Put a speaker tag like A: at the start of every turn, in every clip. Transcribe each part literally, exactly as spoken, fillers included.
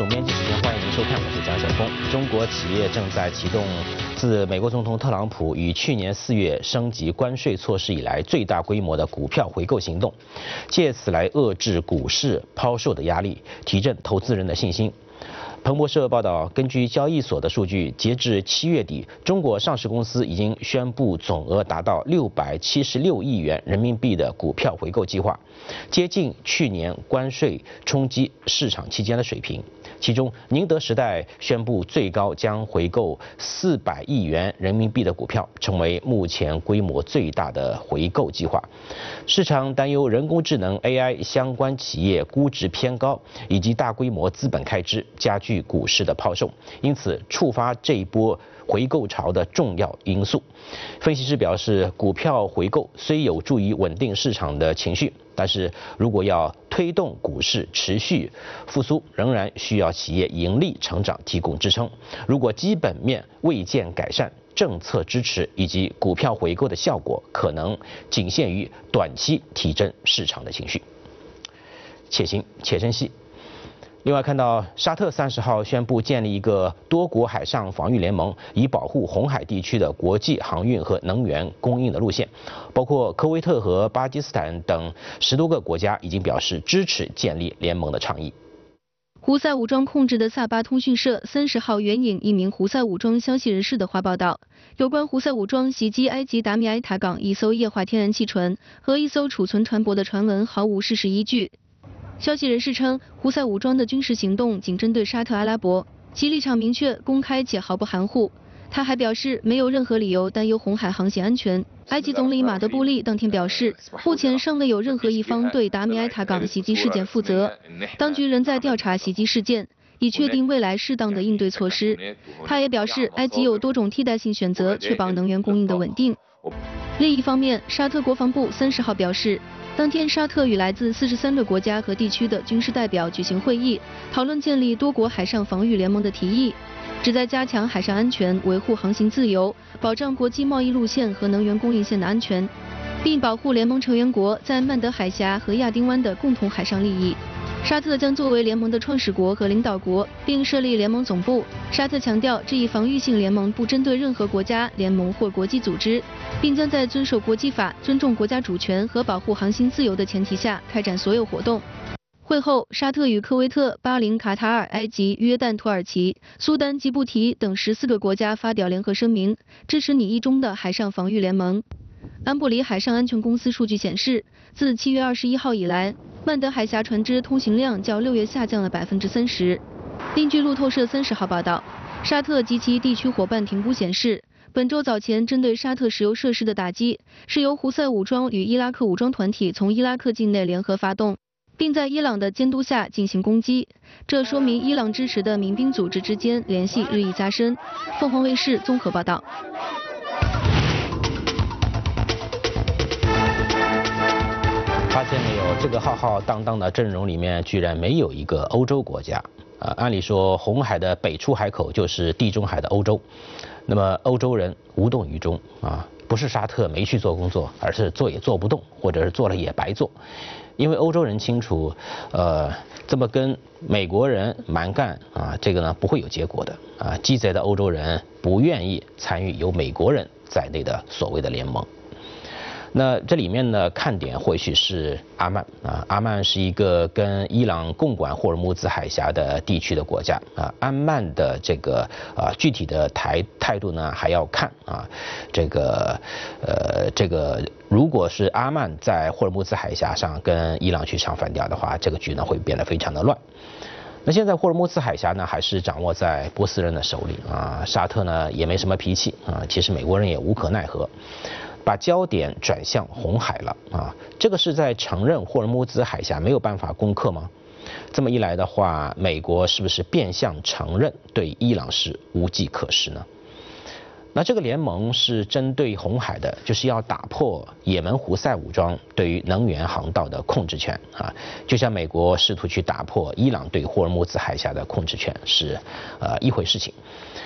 A: 总编辑时间，欢迎您收看，我是蒋晓峰。中国企业正在启动自美国总统特朗普于去年四月升级关税措施以来最大规模的股票回购行动，借此来遏制股市抛售的压力，提振投资人的信心。彭博社报道，根据交易所的数据，截至七月底，中国上市公司已经宣布总额达到六百七十六亿元人民币的股票回购计划，接近去年关税冲击市场期间的水平。其中，宁德时代宣布最高将回购四百亿元人民币的股票，成为目前规模最大的回购计划。市场担忧人工智能 A I 相关企业估值偏高，以及大规模资本开支加剧股市的抛售，因此触发这一波回购潮的重要因素。分析师表示，股票回购虽有助于稳定市场的情绪，但是如果要推动股市持续复苏，仍然需要企业盈利成长提供支撑。如果基本面未见改善，政策支持以及股票回购的效果可能仅限于短期提振市场的情绪。且行且珍惜。另外，看到沙特三十号宣布建立一个多国海上防御联盟，以保护红海地区的国际航运和能源供应的路线。包括科威特和巴基斯坦等十多个国家已经表示支持建立联盟的倡议。
B: 胡塞武装控制的萨巴通讯社三十号援引一名胡塞武装消息人士的话报道，有关胡塞武装袭击埃及达米埃塔港一艘液化天然气船和一艘储存船舶的传闻毫无事实依据。消息人士称，胡塞武装的军事行动仅针对沙特阿拉伯，其立场明确、公开且毫不含糊。他还表示，没有任何理由担忧红海航行安全。埃及总理马德布利当天表示，目前尚未有任何一方对达米埃塔港袭击事件负责，当局仍在调查袭击事件，以确定未来适当的应对措施。他也表示，埃及有多种替代性选择，确保能源供应的稳定。另一方面，沙特国防部三十号表示，当天沙特与来自四十三个国家和地区的军事代表举行会议，讨论建立多国海上防御联盟的提议，旨在加强海上安全，维护航行自由，保障国际贸易路线和能源供应线的安全，并保护联盟成员国在曼德海峡和亚丁湾的共同海上利益。沙特将作为联盟的创始国和领导国，并设立联盟总部。沙特强调，这一防御性联盟不针对任何国家、联盟或国际组织，并将在遵守国际法、尊重国家主权和保护航行自由的前提下开展所有活动。会后，沙特与科威特、巴林、卡塔尔、埃及、约旦、土耳其、苏丹、吉布提等十四个国家发表联合声明，支持拟议中的海上防御联盟。安布里海上安全公司数据显示，自七月二十一号以来，曼德海峡船只通行量较六月下降了百分之三十。另据路透社三十号报道，沙特及其地区伙伴评估显示，本周早前针对沙特石油设施的打击是由胡塞武装与伊拉克武装团体从伊拉克境内联合发动，并在伊朗的监督下进行攻击。这说明伊朗支持的民兵组织之间联系日益加深。凤凰卫视综合报道。
A: 发现没有，这个浩浩荡荡的阵容里面居然没有一个欧洲国家。啊，按理说红海的北出海口就是地中海的欧洲，那么欧洲人无动于衷啊，不是沙特没去做工作，而是做也做不动，或者是做了也白做，因为欧洲人清楚，呃，这么跟美国人蛮干啊，这个呢不会有结果的啊，鸡贼的欧洲人不愿意参与有美国人在内的所谓的联盟。那这里面呢，看点或许是阿曼啊，阿曼是一个跟伊朗共管霍尔木兹海峡的地区的国家啊，阿曼的这个啊具体的态态度呢还要看啊，这个呃这个如果是阿曼在霍尔木兹海峡上跟伊朗去唱反调的话，这个局呢会变得非常的乱。那现在霍尔木兹海峡呢还是掌握在波斯人的手里啊，沙特呢也没什么脾气啊，其实美国人也无可奈何。把焦点转向红海了啊，这个是在承认霍尔木兹海峡没有办法攻克吗？这么一来的话，美国是不是变相承认对伊朗是无计可施呢？那这个联盟是针对红海的，就是要打破也门胡塞武装对于能源航道的控制权啊，就像美国试图去打破伊朗对霍尔木兹海峡的控制权是呃一回事情。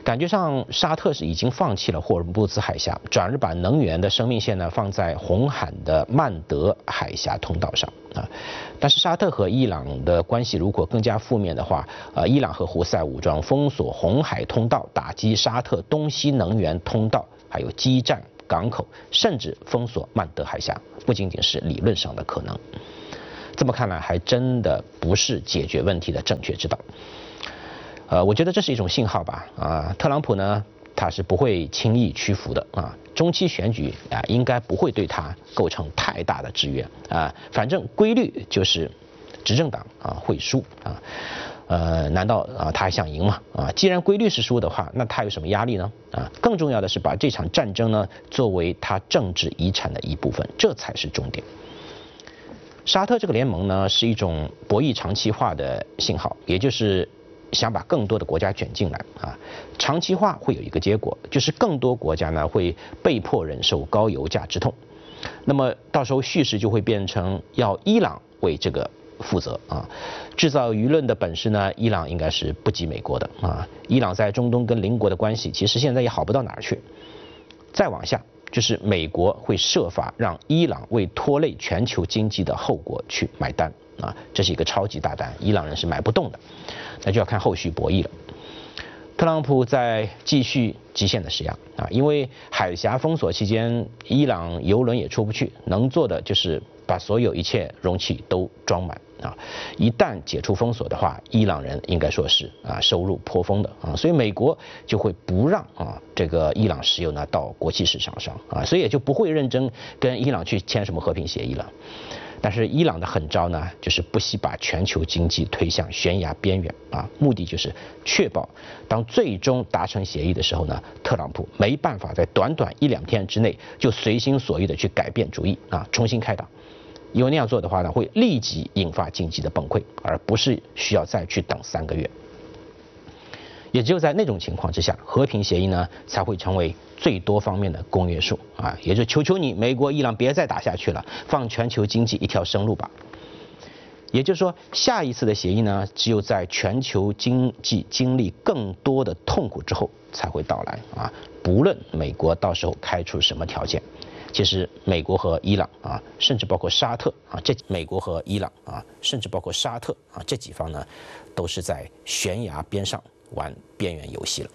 A: 感觉上沙特是已经放弃了霍尔木兹海峡，转而把能源的生命线呢放在红海的曼德海峡通道上啊。但是沙特和伊朗的关系如果更加负面的话，呃，伊朗和胡塞武装封锁红海通道，打击沙特东西能源通道，还有基站、港口，甚至封锁曼德海峡，不仅仅是理论上的可能。这么看来，还真的不是解决问题的正确之道。呃，我觉得这是一种信号吧。啊，特朗普呢，他是不会轻易屈服的啊。中期选举啊，应该不会对他构成太大的制约啊。反正规律就是执政党啊会输啊。呃，难道啊他还想赢吗？啊，既然规律是输的话，那他有什么压力呢？啊，更重要的是把这场战争呢作为他政治遗产的一部分，这才是重点。沙特这个联盟呢，是一种博弈长期化的信号，也就是想把更多的国家卷进来啊。长期化会有一个结果，就是更多国家呢会被迫忍受高油价之痛。那么到时候叙事就会变成要伊朗为这个负责啊。制造舆论的本事呢，伊朗应该是不及美国的啊。伊朗在中东跟邻国的关系，其实现在也好不到哪儿去。再往下，就是美国会设法让伊朗为拖累全球经济的后果去买单啊，这是一个超级大单，伊朗人是买不动的，那就要看后续博弈了。特朗普在继续极限的施压啊，因为海峡封锁期间，伊朗油轮也出不去，能做的就是把所有一切容器都装满啊。一旦解除封锁的话，伊朗人应该说是啊收入颇丰的啊，所以美国就会不让啊这个伊朗石油呢到国际市场上啊，所以也就不会认真跟伊朗去签什么和平协议了。但是伊朗的狠招呢，就是不惜把全球经济推向悬崖边缘啊，目的就是确保当最终达成协议的时候呢，特朗普没办法在短短一两天之内就随心所欲的去改变主意啊，重新开打。因为那样做的话呢，会立即引发经济的崩溃，而不是需要再去等三个月。也只有在那种情况之下，和平协议呢才会成为最多方面的公约数啊，也就求求你，美国、伊朗别再打下去了，放全球经济一条生路吧。也就是说，下一次的协议呢，只有在全球经济经历更多的痛苦之后才会到来啊。不论美国到时候开出什么条件，其实美国和伊朗啊，甚至包括沙特啊，这美国和伊朗啊，甚至包括沙特啊这几方呢，都是在悬崖边上玩边缘游戏了。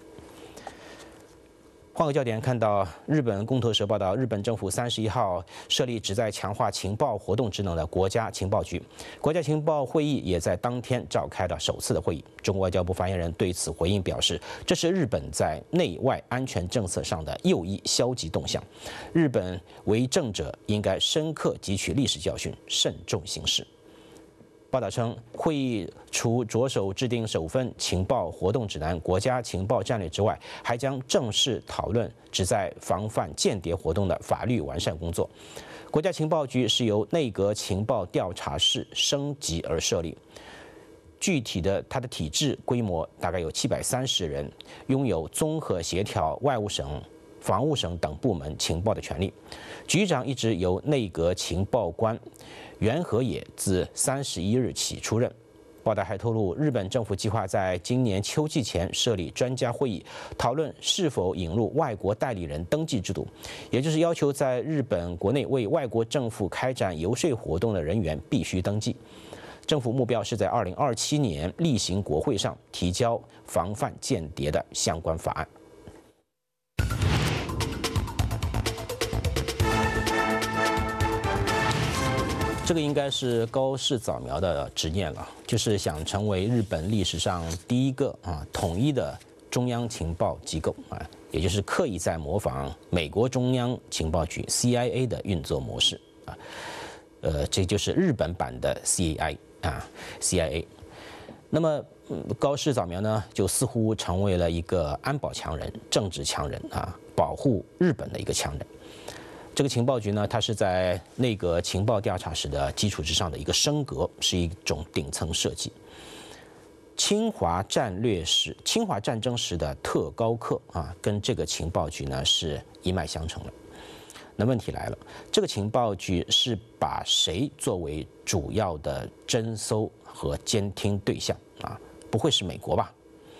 A: 换个焦点，看到日本共同社报道，日本政府三十一号设立旨在强化情报活动职能的国家情报局，国家情报会议也在当天召开了首次的会议。中国外交部发言人对此回应表示，这是日本在内外安全政策上的又一消极动向，日本为政者应该深刻汲取历史教训，慎重行事。报道称，会议除着手制定首份情报活动指南、国家情报战略之外，还将正式讨论旨在防范间谍活动的法律完善工作。国家情报局是由内阁情报调查室升级而设立，具体的它的体制规模大概有七百三十人，拥有综合协调外务省、防务省等部门情报的权利。局长一直由内阁情报官袁和也自三十一日起出任。报道还透露，日本政府计划在今年秋季前设立专家会议，讨论是否引入外国代理人登记制度，也就是要求在日本国内为外国政府开展游说活动的人员必须登记。政府目标是在二零二七年例行国会上提交防范间谍的相关法案。这个应该是高市早苗的执念了，就是想成为日本历史上第一个啊统一的中央情报机构啊，也就是刻意在模仿美国中央情报局 C I A 的运作模式啊，呃，这就是日本版的 C I A 啊 C I A。那么高市早苗呢，就似乎成为了一个安保强人、政治强人啊，保护日本的一个强人。这个情报局呢，它是在内阁情报调查室的基础之上的一个升格，是一种顶层设计。侵华战略时、侵华战争时的特高课啊，跟这个情报局呢是一脉相承的。那问题来了，这个情报局是把谁作为主要的侦搜和监听对象啊？不会是美国吧？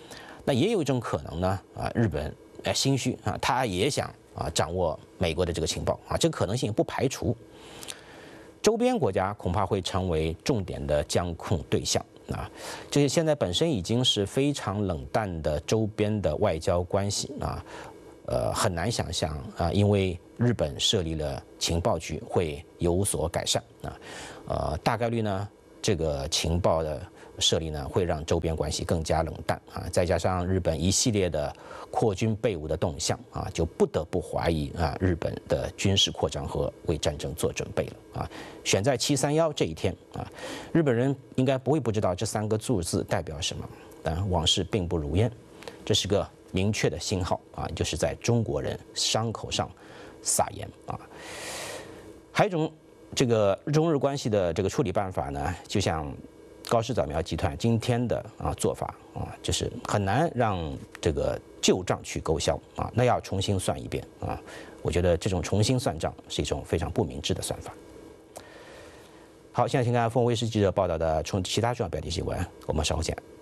A: 那也有一种可能呢，啊，日本哎心虚啊，他也想啊掌握美国的这个情报啊，这个可能性不排除。周边国家恐怕会成为重点的监控对象啊，这些现在本身已经是非常冷淡的周边的外交关系啊，呃，很难想象啊，因为日本设立了情报局会有所改善啊，呃，大概率呢，这个情报的设立呢，会让周边关系更加冷淡啊，再加上日本一系列的扩军备武的动向啊，就不得不怀疑啊，日本的军事扩张和为战争做准备了啊。选在七三幺这一天啊，日本人应该不会不知道这三个数字代表什么，但往事并不如烟，这是个明确的信号啊，就是在中国人伤口上撒盐啊。还有一种这个中日关系的这个处理办法呢，就像高氏早苗集团今天的啊做法啊，就是很难让这个旧账去勾销啊，那要重新算一遍啊。我觉得这种重新算账是一种非常不明智的算法。好，现在请看凤凰卫视记者报道的从其他重要标题新闻，我们稍后见。